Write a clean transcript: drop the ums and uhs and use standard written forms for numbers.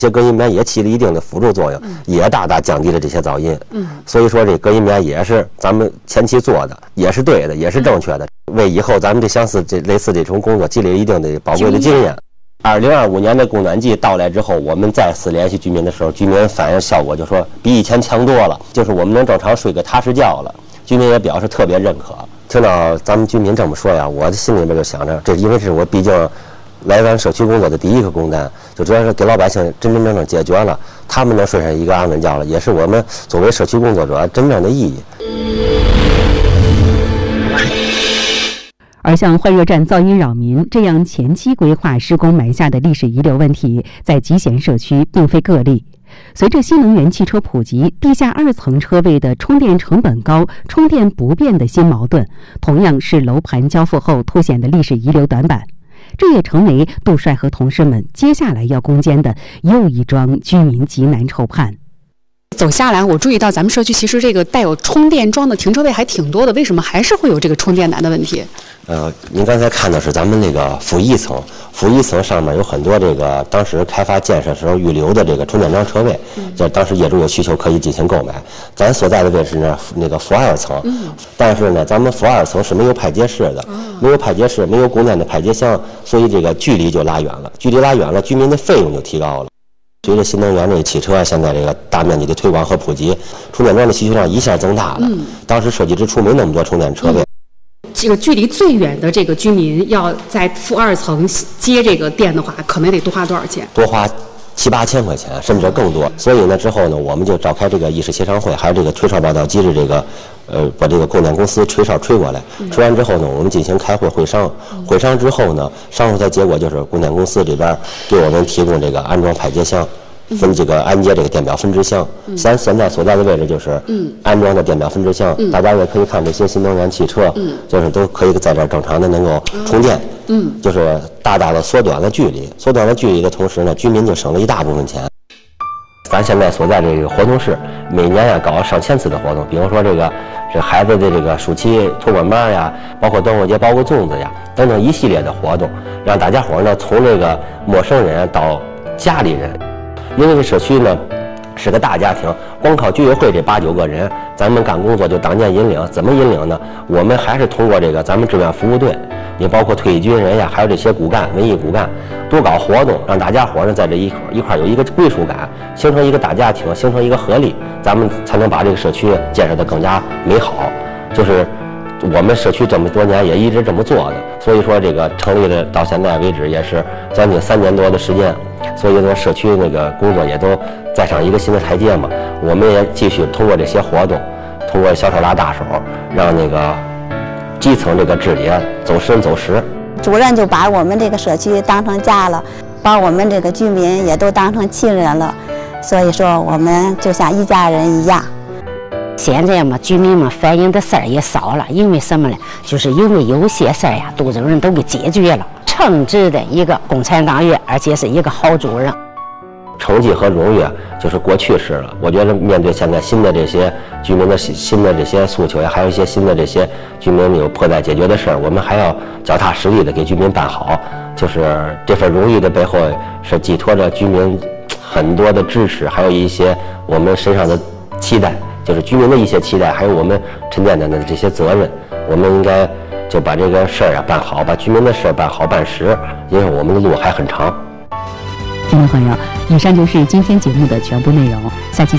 这隔音棉也起了一定的辅助作用，也大大降低了这些噪音。所以说这隔音棉也是咱们前期做的，也是对的，也是正确的，为以后咱们这相似类似这种工作积累一定的宝贵的经验。2025年的供暖季到来之后，我们再次联系居民的时候，居民反映效果就说比以前强多了，就是我们能正常睡个踏实觉了。居民也表示特别认可。听到咱们居民这么说呀，我的心里面就想着，这因为是我毕竟来咱社区工作的第一个工单，就主要是给老百姓真真正正解决了，他们能睡上一个安稳觉了，也是我们作为社区工作者真正的意义。 而像换热站噪音扰民这样前期规划施工埋下的历史遗留问题，在集贤社区并非个例。随着新能源汽车普及，地下2层车位的充电成本高、充电不便的新矛盾，同样是楼盘交付后凸显的历史遗留短板。这也成为杜帅和同事们接下来要攻坚的又一桩居民急难愁盼。 走下来，我注意到咱们社区其实这个带有充电桩的停车位还挺多的，为什么还是会有这个充电难的问题？ 您刚才看的是咱们那个负一层，负一层上面有很多这个当时开发建设时候预留的这个充电桩车位，这当时业主有需求可以进行购买。咱所在的位置呢，那个负2层，但是呢，咱们负2层是没有派接式的，没有派接式，没有供电的派接箱，所以这个距离就拉远了，距离拉远了，居民的费用就提高了。随着新能源这个汽车现在这个大面积的推广和普及，充电桩的需求量一下增大了。当时设计之初没那么多充电车位。 这个距离最远的这个居民要在负2层接这个电的话，可能得多花多少钱？多花 7、8千块钱，甚至更多。所以呢，之后呢，我们就召开这个议事协商会，还有这个吹哨报道机制，这个把这个供电公司吹哨吹过来，吹完之后呢，我们进行开会会商，会商之后呢，商会的结果就是供电公司这边给我们提供这个安装派接箱。分这个安接这个电表分支箱，咱现在所在的位置就是安装的电表分支箱，大家也可以看这些新能源汽车，就是都可以在这儿正常的能够充电，就是大大的缩短了距离，缩短了距离的同时呢，居民就省了一大部分钱。咱现在所在这个活动室，每年呀搞上千次的活动，比如说这孩子的这个暑期托管班呀，包括端午节包个粽子呀，等等一系列的活动，让大家伙呢从这个陌生人到家里人。因为这社区呢是个大家庭，光靠居委会这8、9个人，咱们干工作就当年引领，怎么引领呢？我们还是通过这个咱们志愿服务队，也包括退役军人呀，还有这些骨干、文艺骨干，多搞活动，让大家伙呢在这一块有一个归属感，形成一个大家庭，形成一个合力，咱们才能把这个社区建设得更加美好。就是我们社区这么多年也一直这么做的，所以说这个成立的到现在为止也是将近3年多的时间。所以说社区那个工作也都再上一个新的台阶嘛，我们也继续通过这些活动，通过小手拉大手，让那个基层这个治理走深走实。 主任就把我们这个社区当成家了，把我们这个居民也都当成亲人了，所以说我们就像一家人一样。 现在嘛，居民们反映的事儿也少了，因为什么呢？就是因为有些事儿呀，杜主任都给解决了。称职的一个共产党员，而且是一个好主任。 成绩和荣誉就是过去式了。我觉得面对现在新的这些居民的新的这些诉求呀，还有一些新的这些居民有迫在解决的事儿，我们还要脚踏实地的给居民办好。就是这份荣誉的背后是寄托着居民很多的支持，还有一些我们身上的期待，就是居民的一些期待，还有我们沉甸甸的这些责任，我们应该就把这个事儿办好，把居民的事儿办好办实，因为我们的路还很长。 听众朋友，以上就是今天节目的全部内容，下期节目